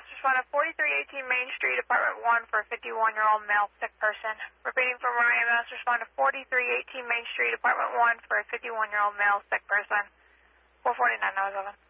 respond to 4318 Main Street, Apartment 1 for a 51-year-old male sick person. Repeating from Ryan EMS, respond to 4318 Main Street, Apartment 1 for a 51-year-old male sick person. 449 907.